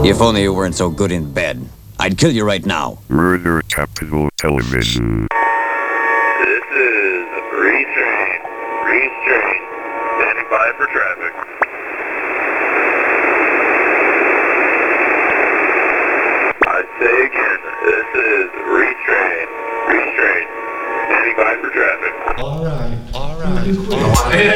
If only you weren't so good in bed. I'd kill you right now. Murder Capital Television. This is Restrain. Restrain. Standing by for traffic. I say again, this is Restrain. Restrain. Standing by for traffic. All right.